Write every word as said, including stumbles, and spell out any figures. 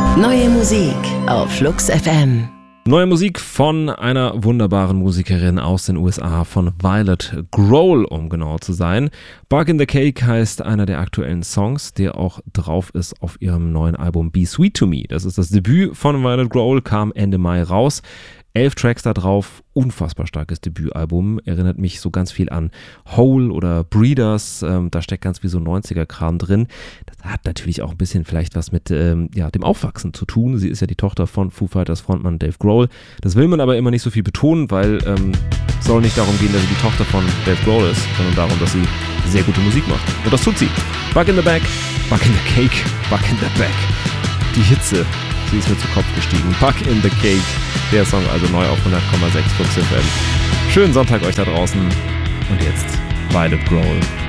Neue Musik auf Flux F M. Neue Musik von einer wunderbaren Musikerin aus den U S A, von Violet Grohl, um genau zu sein. Bug in the Cake heißt einer der aktuellen Songs, der auch drauf ist auf ihrem neuen Album Be Sweet to Me. Das ist das Debüt von Violet Grohl, kam Ende Mai raus. Elf Tracks da drauf, unfassbar starkes Debütalbum, erinnert mich so ganz viel an Hole oder Breeders, ähm, da steckt ganz viel so neunziger-Kram drin. Das hat natürlich auch ein bisschen vielleicht was mit ähm, ja, dem Aufwachsen zu tun. Sie ist ja die Tochter von Foo Fighters Frontmann Dave Grohl. Das will man aber immer nicht so viel betonen, weil ähm, es soll nicht darum gehen, dass sie die Tochter von Dave Grohl ist, sondern darum, dass sie sehr gute Musik macht. Und das tut sie. Bug in the Bag, Bug in the Cake, Bug in the Bag. Die Hitze. Sie ist mir zu Kopf gestiegen. Bug in the Cake. Der Song also neu auf hundert Komma sechs Flux F M. Schönen Sonntag euch da draußen. Und jetzt Violet Grohl.